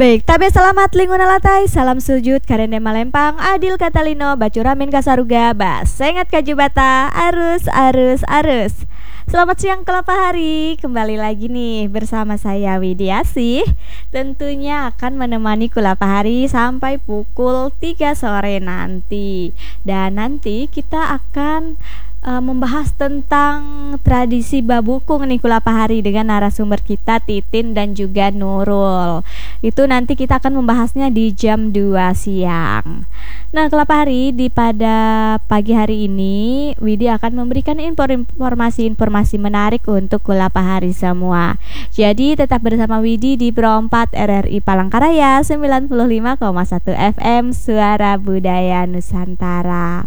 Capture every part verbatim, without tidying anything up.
Baik, tabe selamat linguna latai, salam sujud karende malempang, adil katalino, bacuramin kasaruga, basengat kajubata, arus, arus, arus. Selamat siang kelapa hari, kembali lagi nih bersama saya Widiasih. Tentunya akan menemani kelapa hari sampai pukul tiga sore nanti. Dan nanti kita akan Uh, membahas tentang tradisi babukung nih kulapa hari dengan narasumber kita Titin dan juga Nurul. Itu nanti kita akan membahasnya di jam dua siang. Nah, kelapa hari di pada pagi hari ini Widi akan memberikan informasi-informasi menarik untuk kulapa hari semua. Jadi tetap bersama Widi di Pro empat R R I Palangkaraya sembilan puluh lima koma satu F M Suara Budaya Nusantara.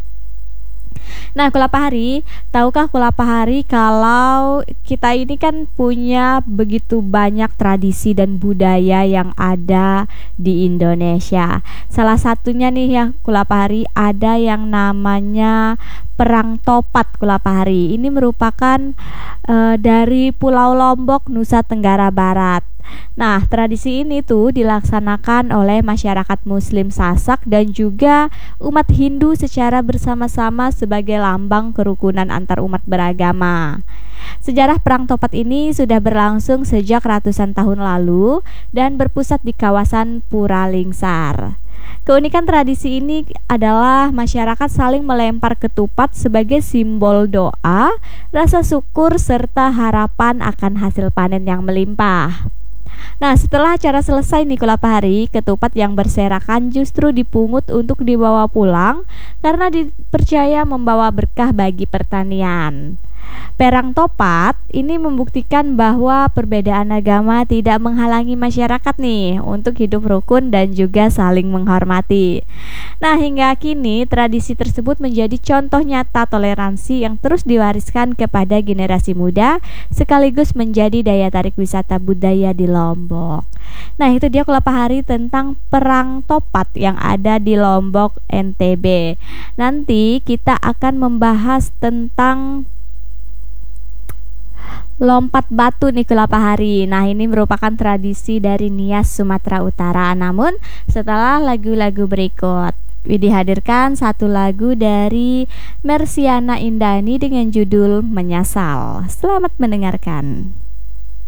Nah, kulapa hari, tahukah kulapa hari kalau kita ini kan punya begitu banyak tradisi dan budaya yang ada di Indonesia. Salah satunya nih ya kulapa hari, ada yang namanya Perang Topat kulapa hari. Ini merupakan uh, dari Pulau Lombok, Nusa Tenggara Barat. Nah, tradisi ini tuh dilaksanakan oleh masyarakat Muslim Sasak dan juga umat Hindu secara bersama-sama sebagai lambang kerukunan antar umat beragama. Sejarah Perang Topat ini sudah berlangsung sejak ratusan tahun lalu dan berpusat di kawasan Puralingsar. Keunikan tradisi ini adalah masyarakat saling melempar ketupat sebagai simbol doa, rasa syukur serta harapan akan hasil panen yang melimpah. Nah, setelah acara selesai nih kulapa hari, ketupat yang berserakan justru dipungut untuk dibawa pulang karena dipercaya membawa berkah bagi pertanian. Perang Topat ini membuktikan bahwa perbedaan agama tidak menghalangi masyarakat nih untuk hidup rukun dan juga saling menghormati. Nah, hingga kini tradisi tersebut menjadi contoh nyata toleransi yang terus diwariskan kepada generasi muda sekaligus menjadi daya tarik wisata budaya di Lombok. Nah, itu dia kulapa hari tentang Perang Topat yang ada di Lombok, N T B. Nanti kita akan membahas tentang lompat batu nih kulapa hari. Nah, ini merupakan tradisi dari Nias, Sumatera Utara. Namun setelah lagu-lagu berikut, Widi hadirkan satu lagu dari Mersiana Indani dengan judul Menyesal. Selamat mendengarkan.